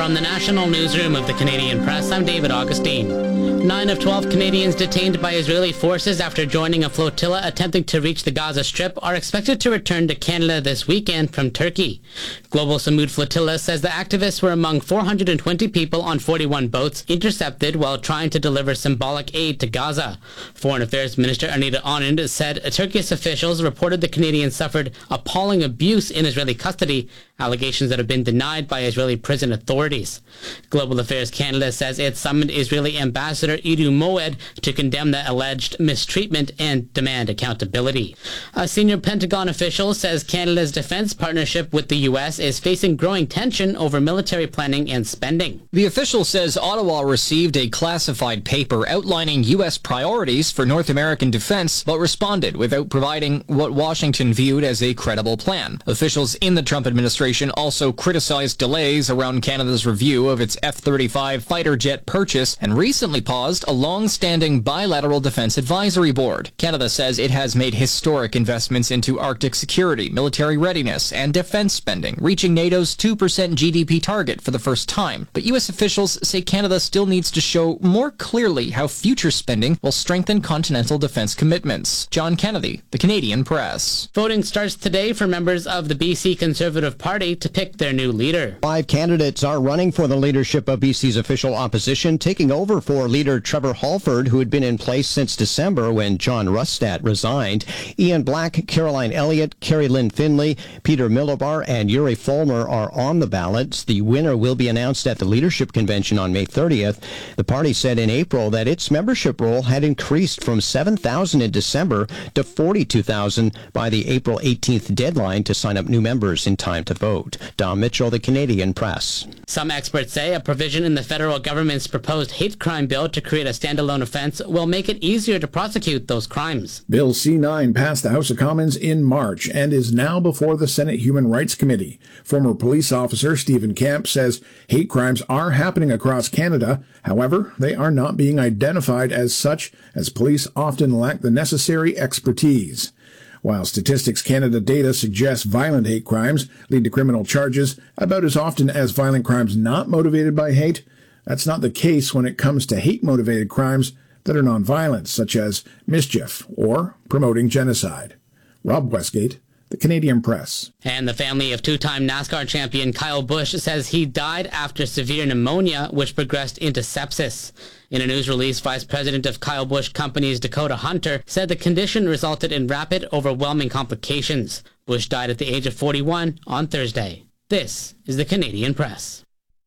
From the National Newsroom of the Canadian Press, I'm David Augustine. 9 of 12 Canadians detained by Israeli forces after joining a flotilla attempting to reach the Gaza Strip are expected to return to Canada this weekend from Turkey. Global Samud Flotilla says the activists were among 420 people on 41 boats intercepted while trying to deliver symbolic aid to Gaza. Foreign Affairs Minister Anita Anand said Turkish officials reported the Canadians suffered appalling abuse in Israeli custody, allegations that have been denied by Israeli prison authorities. Global Affairs Canada says it summoned Israeli Ambassador Edu Moed to condemn the alleged mistreatment and demand accountability. A senior Pentagon official says Canada's defense partnership with the U.S. is facing growing tension over military planning and spending. The official says Ottawa received a classified paper outlining U.S. priorities for North American defense, but responded without providing what Washington viewed as a credible plan. Officials in the Trump administration also criticized delays around Canada's review of its F-35 fighter jet purchase and recently paused a long-standing bilateral defense advisory board. Canada says it has made historic investments into Arctic security, military readiness, and defense spending, reaching NATO's 2% GDP target for the first time. But U.S. officials say Canada still needs to show more clearly how future spending will strengthen continental defense commitments. John Kennedy, The Canadian Press. Voting starts today for members of the BC Conservative Party to pick their new leader. 5 candidates are running for the leadership of BC's official opposition, taking over for leader Trevor Halford, who had been in place since December when John Rustad resigned. Ian Black, Caroline Elliott, Carrie Lynn Finley, Peter Milobar, and Yuri Folmer are on the ballots. The winner will be announced at the leadership convention on May 30th. The party said in April that its membership roll had increased from 7,000 in December to 42,000 by the April 18th deadline to sign up new members in time to vote. Dom Mitchell, The Canadian Press. Some experts say a provision in the federal government's proposed hate crime bill to create a standalone offense will make it easier to prosecute those crimes. Bill C-9 passed the House of Commons in March and is now before the Senate Human Rights Committee. Former police officer Stephen Camp says hate crimes are happening across Canada. However, they are not being identified as such, as police often lack the necessary expertise. While Statistics Canada data suggests violent hate crimes lead to criminal charges about as often as violent crimes not motivated by hate, that's not the case when it comes to hate-motivated crimes that are nonviolent, such as mischief or promoting genocide. Rob Westgate, The Canadian Press. And the family of two-time NASCAR champion Kyle Busch says he died after severe pneumonia, which progressed into sepsis. In a news release, Vice President of Kyle Busch Company's Dakota Hunter said the condition resulted in rapid, overwhelming complications. Busch died at the age of 41 on Thursday. This is The Canadian Press.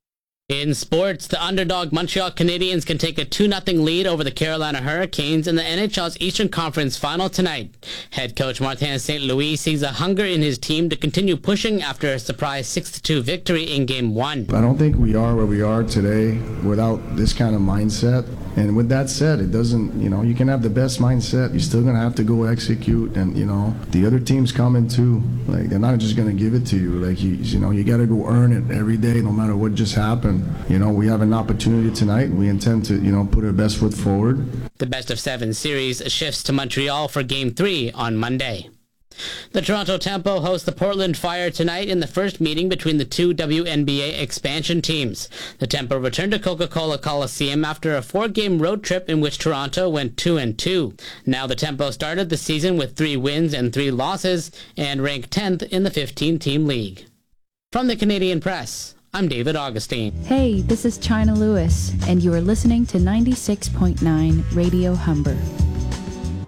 In sports, the underdog Montreal Canadiens can take a 2-0 lead over the Carolina Hurricanes in the NHL's Eastern Conference Final tonight. Head coach Martin St. Louis sees a hunger in his team to continue pushing after a surprise 6-2 victory in Game 1. I don't think we are where we are today without this kind of mindset. And with that said, it doesn't, you can have the best mindset, you're still going to have to go execute. And, the other team's coming too. Like, they're not just going to give it to you. Like, you got to go earn it every day, no matter what just happened. We have an opportunity tonight. We intend to, put our best foot forward. The best-of-7 series shifts to Montreal for Game 3 on Monday. The Toronto Tempo hosts the Portland Fire tonight in the first meeting between the two WNBA expansion teams. The Tempo returned to Coca-Cola Coliseum after a 4-game road trip in which Toronto went 2-2. Now the Tempo started the season with 3 wins and 3 losses and ranked 10th in the 15-team league. From the Canadian Press, I'm David Augustine. Hey, this is China Lewis, and you are listening to 96.9 Radio Humber.